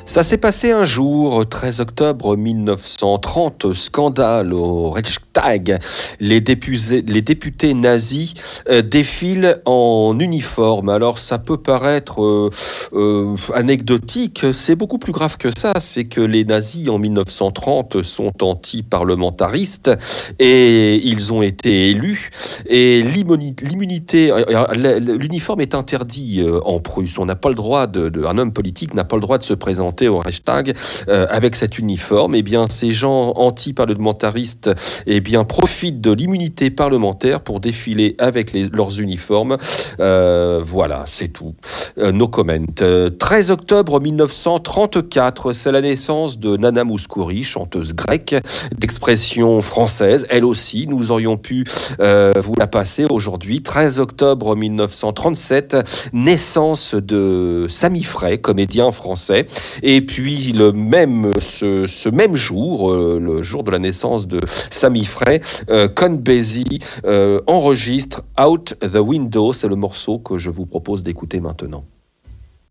Ça s'est passé un jour, 13 octobre 1930, scandale au Reichstag. Les députés nazis défilent en uniforme. Alors ça peut paraître anecdotique, c'est beaucoup plus grave que ça. C'est que les nazis en 1930 sont anti-parlementaristes et ils ont été élus. Et l'uniforme est interdit en Prusse. On n'a pas le droit un homme politique n'a pas le droit de se présenter au Reichstag avec cet uniforme. Eh bien, ces gens anti-parlementaristes profitent de l'immunité parlementaire pour défiler avec leurs uniformes. Voilà, c'est tout. No comment. 13 octobre 1934, c'est la naissance de Nana Mouskouri, chanteuse grecque d'expression française. Elle aussi, nous aurions pu vous la passer aujourd'hui. 13 octobre 1937, naissance de Sami Frey, comédien français. Et puis ce même jour, le jour de la naissance de Sami Frey, Count Basie enregistre Out the Window. C'est le morceau que je vous propose d'écouter maintenant.